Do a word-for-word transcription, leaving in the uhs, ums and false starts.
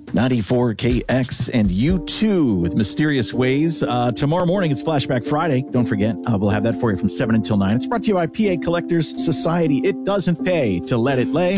ninety-four K X and U two with Mysterious Ways. Uh, tomorrow morning, it's Flashback Friday. Don't forget, uh, we'll have that for you from seven until nine. It's brought to you by P A Collectors Society. It doesn't pay to let it lay.